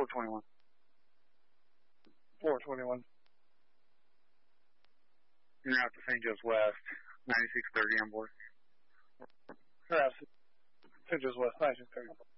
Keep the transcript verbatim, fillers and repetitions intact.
four twenty-one. four twenty-one. You're out to Saint Joe's West, ninety-six thirty on board. You're out to Saint Joe's West, ninety-six thirty on board.